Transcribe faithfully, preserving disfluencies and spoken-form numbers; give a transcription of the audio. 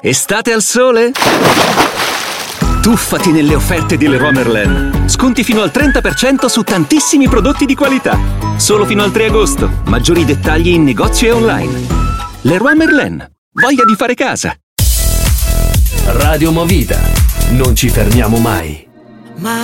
Estate al sole? Tuffati nelle offerte di Leroy Merlin. Sconti fino al trenta per cento su tantissimi prodotti di qualità. Solo fino al tre agosto. Maggiori dettagli in negozio e online. Leroy Merlin. Voglia di fare casa. Radio Movida. Non ci fermiamo mai.